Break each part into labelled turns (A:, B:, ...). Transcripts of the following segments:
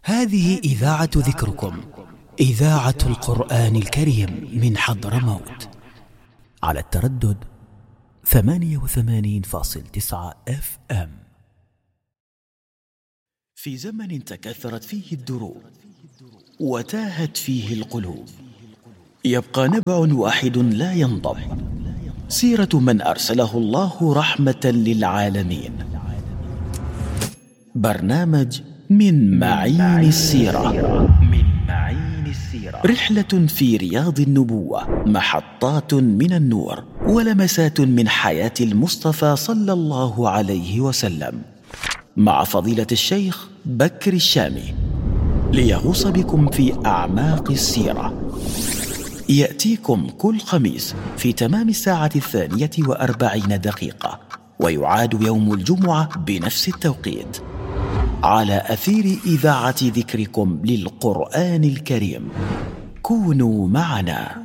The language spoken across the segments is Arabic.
A: هذه إذاعة ذكركم، إذاعة القرآن الكريم من حضرموت، على التردد 88.9 FM. في زمن تكاثرت فيه الدروب وتاهت فيه القلوب، يبقى نبع واحد لا ينضب، سيرة من أرسله الله رحمة للعالمين. برنامج من معين السيرة، رحلة في رياض النبوة، محطات من النور ولمسات من حياة المصطفى صلى الله عليه وسلم، مع فضيلة الشيخ بكر الشامي، ليغوص بكم في أعماق السيرة. يأتيكم كل خميس في تمام الساعة 42 ويعاد يوم الجمعة بنفس التوقيت، على أثير إذاعة ذكركم للقرآن الكريم. كونوا معنا.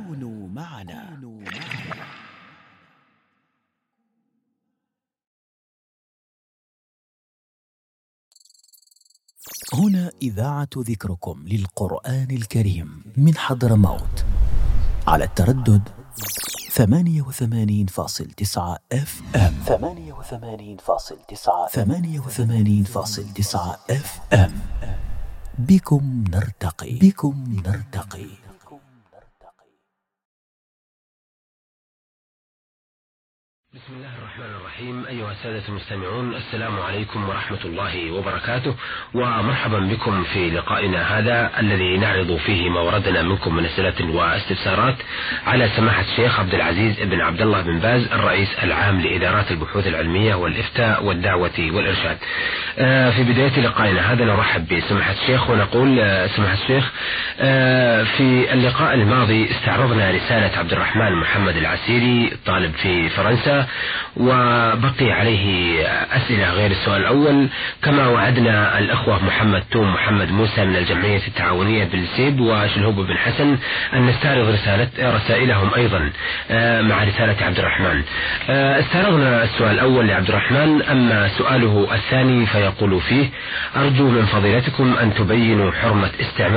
A: هنا إذاعة ذكركم للقرآن الكريم من حضرموت، على التردد 88.9 FM. 88.9 FM. بكم نرتقي.
B: بسم الله الرحمن الرحيم. أيها السادة المستمعون، السلام عليكم ورحمة الله وبركاته، ومرحبا بكم في لقائنا هذا الذي نعرض فيه ما وردنا منكم من أسئلة واستفسارات على سماحة الشيخ عبد العزيز بن عبد الله بن باز، الرئيس العام لإدارات البحوث العلمية والإفتاء والدعوة والإرشاد. في بداية لقائنا هذا نرحب بسماحة الشيخ ونقول سماحة الشيخ، في اللقاء الماضي استعرضنا رسالة عبد الرحمن محمد العسيري، طالب في فرنسا، وبقي عليه أسئلة غير السؤال الأول، كما وعدنا الأخوة محمد توم محمد موسى من الجمعية التعاونية بالسيب وشلهوب بن حسن أن نستعرض رسائلهم أيضا مع رسالة عبد الرحمن. استعرضنا السؤال الأول لعبد الرحمن، أما سؤاله الثاني فيقول فيه: أرجو من فضيلتكم أن تبينوا حرمة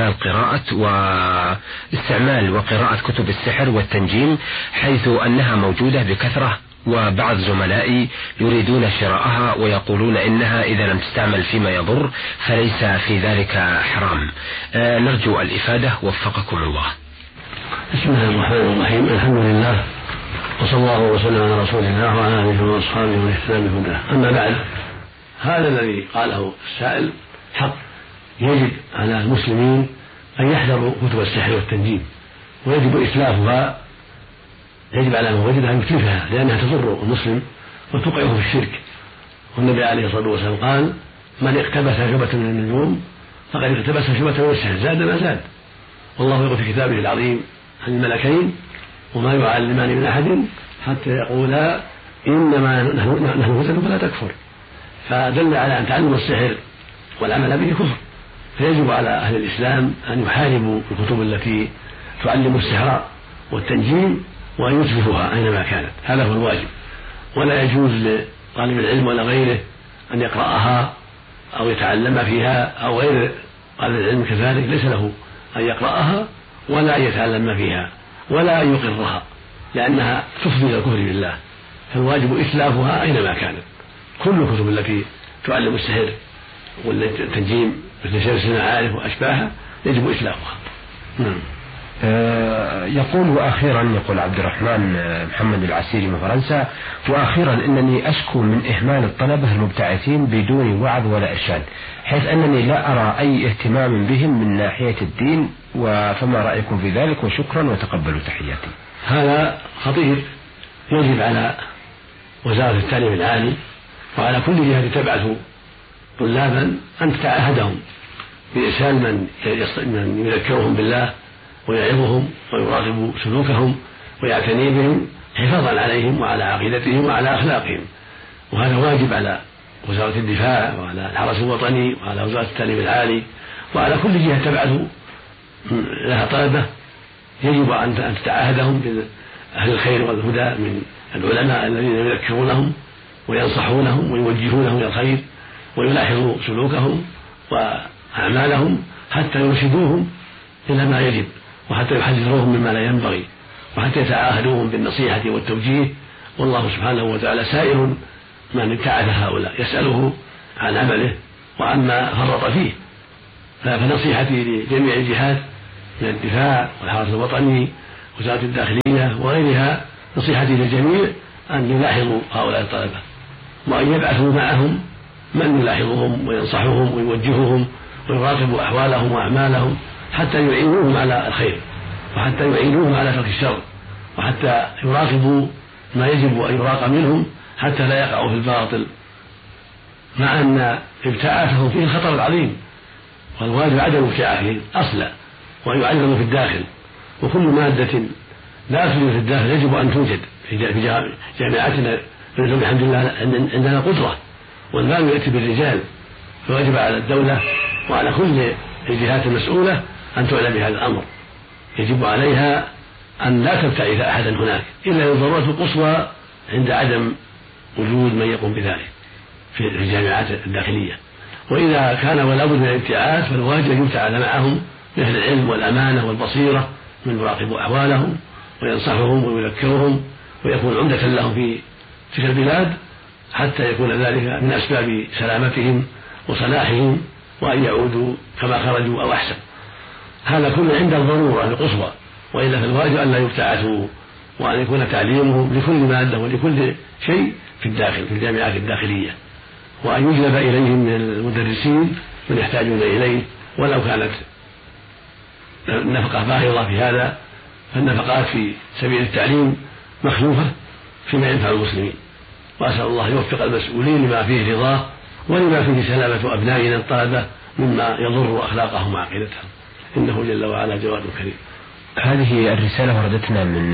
B: استعمال وقراءة كتب السحر والتنجيم، حيث أنها موجودة بكثرة، وبعض زملائي يريدون شراءها ويقولون إنها إذا لم تستعمل فيما يضر فليس في ذلك حرام. نرجو الإفادة، وفقكم الله.
C: بسم الله الرحمن الرحيم. الحمد لله، وصلى الله وسلم على رسول الله وعلى آله وأصحابه ومن اهتدى بهداه. أما بعد، هذا الذي قاله السائل حق. يجب على المسلمين أن يحذروا كتب السحر والتنجيم، ويجب إتلافها. يجب على من وجدها أن يتلفها، لأنها تضر المسلم وتوقعه في الشرك. والنبي عليه الصلاة والسلام قال: من اقتبس شعبة من النجوم فقد اقتبس شعبة من السحر، زاد ما زاد. والله يقول في كتابه العظيم عن الملكين: وما يعلمان من أحد حتى يقولا إنما نحن فتن فلا تكفر. فدل على أن تعلم السحر والعمل به كفر، فيجب على أهل الإسلام أن يحاربوا الكتب التي تعلم السحر والتنجيم وأن يتلفوها أينما كانت. هذا هو الواجب، ولا يجوز لطالب العلم ولا غيره أن يقرأها أو يتعلم فيها، أو غير طالب العلم كذلك ليس له أن يقرأها ولا أن يتعلم فيها ولا أن يقرها، لأنها تفضي إلى الكفر بالله. فالواجب إتلافها أينما كانت. كل الكتب التي تعلم السحر والتنجيم مثل شمس المعارف وأشباهها يجب إتلافها.
B: يقول: وأخيرا، يقول عبد الرحمن محمد العسيري من فرنسا: وأخيرا إنني أشكو من إهمال الطلبة المبتعثين بدون وعظ ولا إرشاد، حيث أنني لا أرى أي اهتمام بهم من ناحية الدين، فما رأيكم في ذلك؟ وشكرا وتقبلوا تحياتي.
C: هذا خطير. يجب على وزارة التعليم العالي وعلى كل جهة تبعث طلابا أن تتعهدهم بإرسال من يذكرهم بالله ويعظهم ويراقب سلوكهم ويعتني بهم حفاظا عليهم وعلى عقيدتهم وعلى أخلاقهم. وهذا واجب على وزارة الدفاع وعلى الحرس الوطني وعلى وزارة التعليم العالي وعلى كل جهة تبعث لها طلبة. يجب أن تتعاهدهم بأهل الخير والهدى من العلماء الذين يذكرونهم وينصحونهم ويوجهونهم إلى الخير ويلاحظوا سلوكهم وأعمالهم حتى يرشدوهم إلى ما يجب، وحتى يحذروهم مما لا ينبغي، وحتى يتعاهدوهم بالنصيحة والتوجيه. والله سبحانه وتعالى سائل من ابتعث هؤلاء، يسأله عن عمله وعما فرط فيه. فنصيحتي لجميع الجهات من الدفاع والحرس الوطني ووزارة الداخلية وغيرها، نصيحتي للجميع أن يلاحظوا هؤلاء الطلبة، وأن يبعثوا معهم من يلاحظهم وينصحهم ويوجههم ويراقبوا أحوالهم وأعمالهم، حتى يعينوهم على الخير، وحتى يعينوهم على ترك الشر، وحتى يراقبوا ما يجب أن يراقب منهم حتى لا يقعوا في الباطل، مع أن ابتعاثهم فيه الخطر العظيم، والواجب عدم ابتعاثهم أصلا، وأن يعلموا في الداخل. وكل مادة لا توجد في الداخل يجب أن توجد في جامعاتنا. الحمد لله عندنا قدرة، والمال يأتي بالرجال، فواجب على الدولة وعلى كل الجهات المسؤولة أن تعلم بهذا الأمر. يجب عليها أن لا تبتعث أحدا هناك إلا للضرورة القصوى عند عدم وجود من يقوم بذلك في الجامعات الداخلية. وإذا كان ولا بد من الابتعاث فالواجب أن يبتعث معهم بأهل العلم والأمانة والبصيرة من يراقبوا أحوالهم وينصحهم ويذكرهم ويكون عمدة لهم في تلك البلاد، حتى يكون ذلك من أسباب سلامتهم وصلاحهم، وأن يعودوا كما خرجوا أو أحسن. هذا كله عند الضرورة القصوى، وإلا فالواجب أن لا يبتعثوا، وأن يكون تعليمهم لكل مادة ولكل شيء في الداخل في الجامعات الداخلية، وأن يجلب إليهم من المدرسين من يحتاجون إليه، ولو كانت النفقة باهظة في هذا، فالنفقات في سبيل التعليم مخلوفة فيما ينفع المسلمين. وأسأل الله يوفق المسؤولين لما فيه رضاه ولما فيه سلامة أبنائنا الطلبة مما يضر أخلاقهم وعقيدتهم، إنه جل وعلا جواد كريم.
B: هذه الرسالة وردتنا من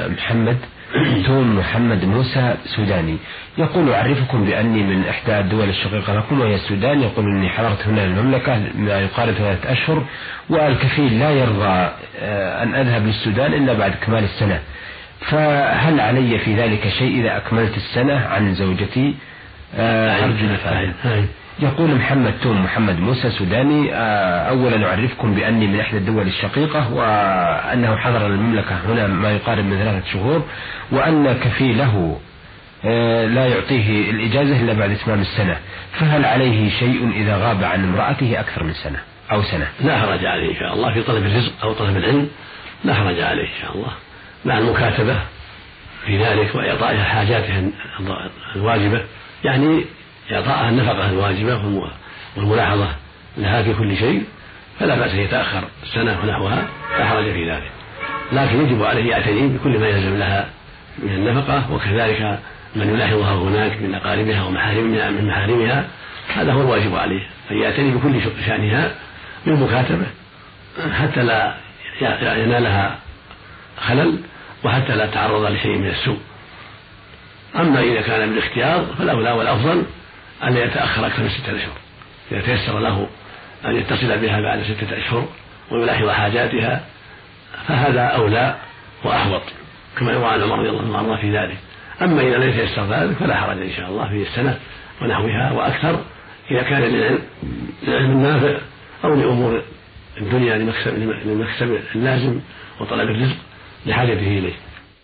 B: محمد موسى سوداني، يقول: أعرفكم بأني من إحدى الدول الشقيقة لكم وهي السودان. يقول: إني حضرت هنا المملكة ما يقارب 3 أشهر، والكفيل لا يرضى أن أذهب للسودان إلا بعد كمال السنة، فهل علي في ذلك شيء إذا أكملت السنة عن زوجتي؟ أرجو الفائدة. يقول محمد موسى سوداني: أولا أعرفكم بأني من إحدى الدول الشقيقة، وأنه حضر المملكة هنا ما يقارب من 3 شهور، وأن كفيله لا يعطيه الإجازة إلا بعد إتمام السنة، فهل عليه شيء إذا غاب عن امرأته أكثر من سنة أو سنة؟
C: لا حرج عليه إن شاء الله في طلب الرزق أو طلب العلم، لا حرج عليه إن شاء الله، مع المكاتبة في ذلك وإعطائها حاجاتها الواجبة، يعني إعطائها النفقة الواجبة والملاحظة لها في كل شيء، فلا بأس يتأخر سنة ونحوها، لا حرج في ذلك، لكن يجب عليه يعتني بكل ما يلزم لها من النفقة، وكذلك من يلاحظها هناك من أقاربها ومحارمها من محارمها، هذا هو الواجب عليه، أن يعتني بكل شأنها بالمكاتبة حتى لا ينالها خلل، وحتى لا تعرض لشيء من السوء. أما إذا كان بالاختيار فالأولى والأفضل أن يتأخر أكثر من 6 أشهر، إذا تيسر له أن يتصل بها بعد 6 أشهر ويلاحظ حاجاتها فهذا أولى وأحوط، كما يروى عن عمر رضي الله عنه في ذلك. أما إذا لم يتيسر ذلك فلا حرج إن شاء الله في السنة ونحوها وأكثر، إذا كان للعلم النافع أو لأمور الدنيا لمكسب اللازم وطلب الرزق لحاجته إليه.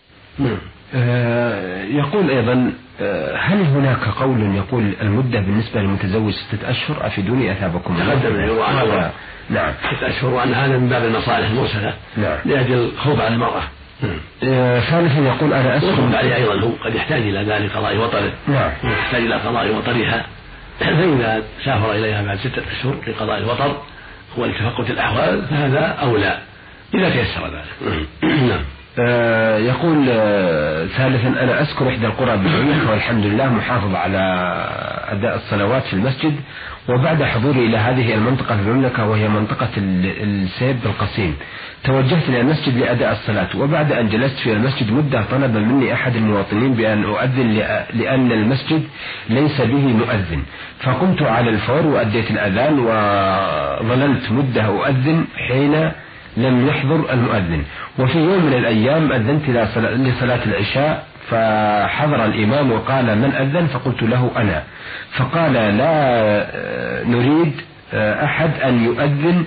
B: يقول أيضا: هل هناك قول يقول المدة بالنسبة للمتزوج 6 أشهر؟ أفيدوني أثابكم
C: الله. نعم 6 أشهر، وأن هذا من باب المصالح المرسلة، نعم، لأجل الخوف على المرأة.
B: ثالثا يقول: أنا أسكن
C: عليه أيضا، هو قد يحتاج إلى ذلك قضاء وطره، نعم، يحتاج إلى قضاء وطرها، فإذا سافر إليها بعد 6 أشهر لقضاء الوطر ولتفقد الأحوال فهذا أولى إذا تيسر ذلك. نعم.
B: يقول ثالثا: أنا أذكر إحدى القرى بالعيون والحمد لله محافظ على أداء الصلوات في المسجد، وبعد حضوري إلى هذه المنطقة في المملكة وهي منطقة السيب القصيم توجهت إلى المسجد لأداء الصلاة، وبعد أن جلست في المسجد مدة طلب مني أحد المواطنين بأن أؤذن لأن المسجد ليس به مؤذن، فقمت على الفور وأديت الأذان وظللت مدة أؤذن حين لم يحضر المؤذن. وفي يوم من الأيام أذنت لصلاة العشاء فحضر الإمام وقال: من أذن؟ فقلت له: أنا. فقال: لا نريد أحد أن يؤذن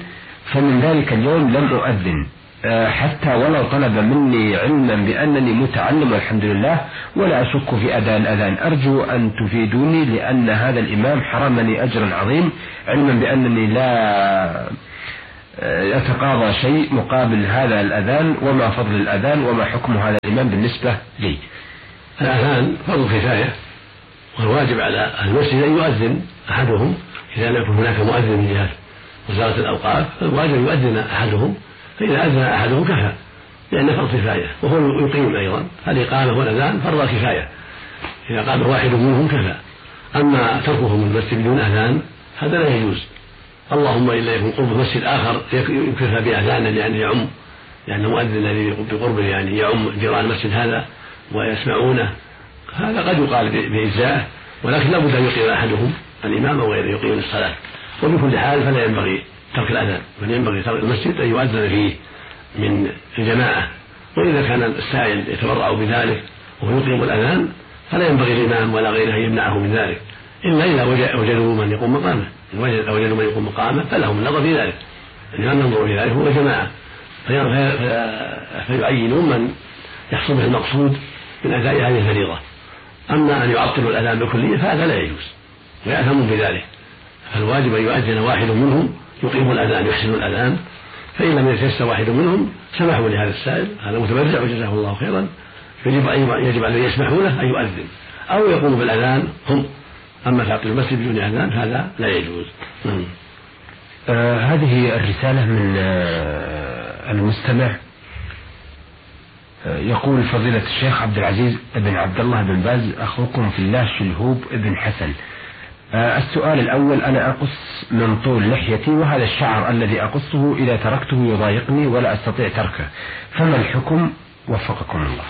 B: فمن ذلك اليوم لم أؤذن حتى ولو طلب مني علما بأنني متعلم والحمد لله، ولا أشك في أداء الأذان. أرجو أن تفيدوني لأن هذا الإمام حرمني أجرا عظيم، علما بأنني لا أتقاضى شيء مقابل هذا الأذان، وما فضل الأذان وما حكم هذا الإمام بالنسبة لي.
C: الأذان فرض كفاية، والواجب على المسجد أن يؤذن أحدهم إذا لم يكن هناك مؤذن من جهة وزارة الأوقاف، الواجب يؤذن أحدهم، فإذا أذن أحدهم كفى، لأن فرض كفاية وهو يقيم أيضا. الإقامة والأذان فرض كفاية، إذا قام واحد منهم كفى. أما تركهم المسجد بدون أذان هذا لا يجوز، اللهم إلا يكون قرب مسجد آخر يكفى بأذانا يعني يعم، لأن المؤذن الذي بقربه يعني يعم جيران المسجد هذا ويسمعونه، هذا قد يقال بإجزاءه، ولكن لا بد أن يقيم أحدهم الإمام وغيره يقيم الصلاة. وبكل حال فلا ينبغي ترك الأذان، بل ينبغي ترك المسجد أن يؤذن فيه من الجماعة. وإذا كان السائل يتبرع بذلك وهو يقيم الأذان فلا ينبغي الإمام ولا غيره أن يمنعه من ذلك، إلا إذا وجدوا من يقوم مقامه. إن وجدوا من يقوم مقامه فلهم النظر في ذلك، الإمام ينظر في ذلك هو جماعة، فيعينون من يحصل به المقصود من أداء هذه الفريضة. أما أن يعطلوا الأذان بكلية فهذا لا يجوز ويأثمون بذلك، فالواجب أن يؤذن واحد منهم يقيم الأذان يحسن الأذان، فإن لم يتيسر واحد منهم سمحوا لهذا السائل هذا متبرع وجزاه الله خيرا، يجب عليه يسمحوا له أن يؤذن أو يقوموا بالأذان هم. أما تعطيل المسجد بدون أذان هذا لا يجوز.
B: هذه الرسالة من المستمع يقول: فضيلة الشيخ عبد العزيز بن عبد الله بن باز، أخوكم في الله شلهوب بن حسن. السؤال الأول: أنا أقص من طول لحيتي، وهذا الشعر الذي أقصه إذا تركته يضايقني ولا أستطيع تركه، فما الحكم وفقكم الله؟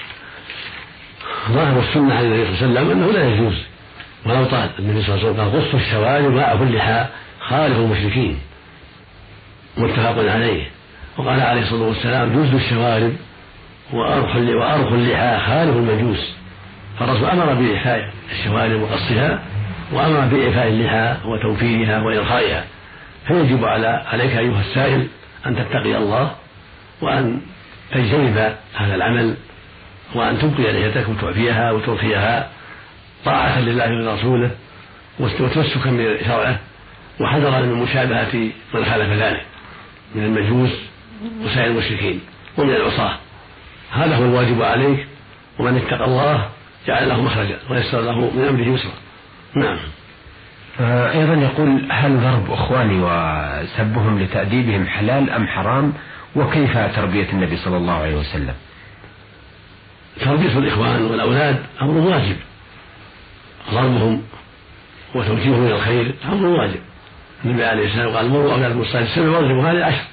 C: ظاهر السنة عن النبي صلى الله عليه وسلم أنه لا يجوز ولو طال. النبي صلى الله عليه وسلم قال: قصوا الشوارب وأعفوا اللحى خالفوا المشركين، متفق عليه. وقال عليه الصلاة والسلام: جزوا الشوارب وأرخوا اللحى خالفوا المجوس. فالرسول أمر بإعفاء الشوارب وقصها، وأمر بإعفاء اللحى وتوفيرها وإرخائها. فيجب عليك أيها السائل أن تتقي الله وأن تجتنب هذا العمل، وأن تبقي لحيتك وتعفيها وترخيها طاعة لله ولرسوله وتمسكا بشرعه، وحذرا من مشابهة من خالف ذلك من المجوس وسائر المشركين ومن العصاة. هذا هو الواجب عليك، ومن اتقى الله جعل له مخرجا ويسر له من أمره يسرا. نعم.
B: أيضا يقول: هل ضرب أخواني وسبهم لتأديبهم حلال أم حرام؟ وكيف تربية النبي صلى الله عليه وسلم؟
C: تربية الإخوان والأولاد أمر واجب، ضربهم وتوجيههم إلى الخير أمر واجب. النبي عليه السلام قال: مروا أولادكم بالصلاة السبع واضربوا هذه 10.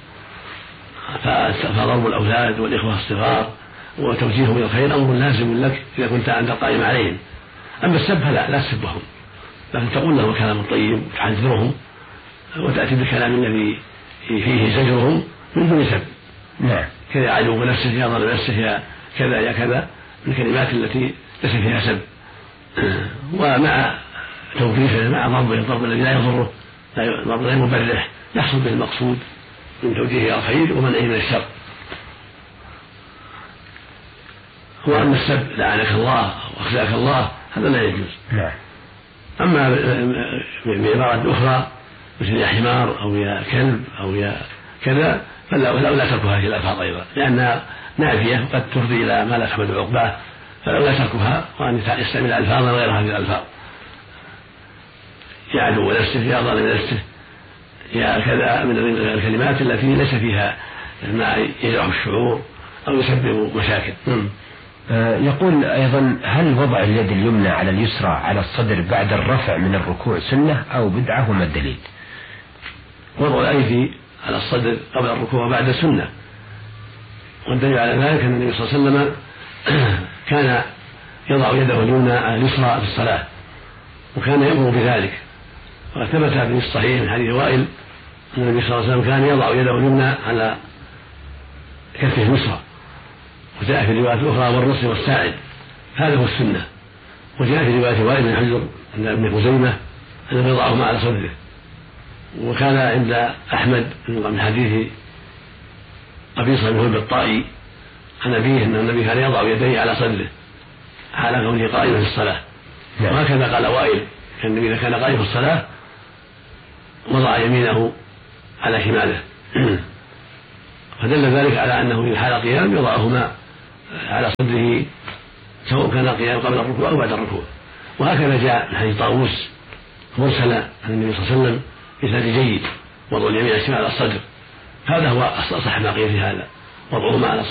C: فضرب الأولاد والإخوة الصغار وتوجيههم إلى الخير أمر لازم لك إذا كنت أنت قائم عليهم. أما السب فلا تسبهم، لكن تقول لهم كلام طيب وتحذرهم وتأتي بالكلام الذي فيه زجرهم من دون سب.
B: نعم.
C: كذا يا عدو نفسه، يا ظالم نفسه، يا كذا يا كذا، من الكلمات التي ليس فيها سب، ومع توقيفه مع ضربه الضرب الذي لا يضره، ضرب غير مبرح يحصل به المقصود من توجيهه إلى الخير ومنعه من الشر. وأما السب لعنك الله وأخزاك الله هذا لا يجوز.
B: نعم.
C: أما بعبارة أخرى مثل يا حمار أو يا كلب أو يا كذا فلا تركها هذه الألفاظ أيضا، لأنها نافية وقد تفضي إلى ما لا تحمد عقباه، فلا تركها وأن يستعمل ألفاظا غير هذه الألفاظ. يا عدو نفسه، يا ظالم نفسه، يا كذا، من الكلمات التي ليس فيها ما يجرح الشعور أو يسبب مشاكل.
B: يقول أيضا: هل وضع اليد اليمنى على اليسرى على الصدر بعد الرفع من الركوع سنة أو بدعة، وما الدليل؟
C: وضع الأيدي على الصدر قبل الركوع بعد سنة، والدليل على ذلك أن النبي صلى الله عليه وسلم كان يضع يده اليمنى على اليسرى في الصلاة، وكان يأمر بذلك، وثبت في الصحيح من حديث وائل أن النبي صلى الله عليه وسلم كان يضع يده اليمنى على كفه اليسرى، وجاء في روايات أخرى والرسل والساعد، هذا هو السنة. وجاء في رواية وائل بن حجر أن ابن خزيمة أنه يضعهما على صدره، وكان عند أحمد من حديث قبيصة بن الطائي عن أبيه أن النبي كان يضع يديه على صدره حال كونه قائما في الصلاة، وهكذا قال وائل كان النبي إذا كان قائما في الصلاة وضع يمينه على شماله فدل ذلك على أنه في حال قيام يضعهما على صدره سواء كان قيام قبل الركوع أو بعد الركوع. وهكذا جاء من حديث طاووس مرسلا عن النبي صلى الله عليه وسلم بإسناد جيد وضع اليمين على الشمال على الصدر، هذا هو أصح ما قيل في هذا، وضعهما على